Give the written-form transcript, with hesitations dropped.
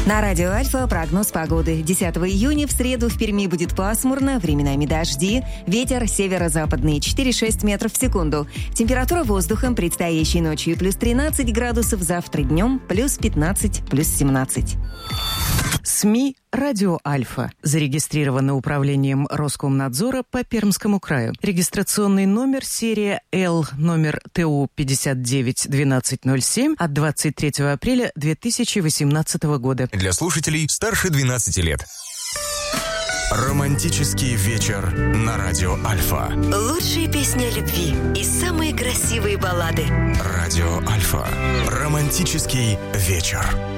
На радио Альфа прогноз погоды. 10 июня в среду в Перми будет пасмурно, временами дожди, ветер северо-западный 4-6 метров в секунду. Температура воздуха предстоящей ночью плюс 13 градусов, завтра днем плюс 15, плюс 17. СМИ «Радио Альфа». Зарегистрировано управлением Роскомнадзора по Пермскому краю. Регистрационный номер серия Л, номер ТУ 591207 от 23 апреля 2018 года. Для слушателей старше 12 лет. Романтический вечер на радио Альфа. Лучшие песни о любви и самые красивые баллады. Радио Альфа. Романтический вечер.